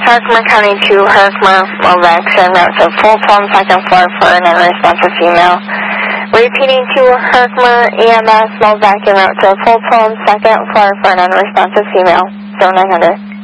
Herkimer County 2, Herkimer, Movex, and route to full plumb, second floor for an unresponsive female. Repeating to Herkimer, EMS, Movex, and route to full plumb, second floor for an unresponsive female. 0900.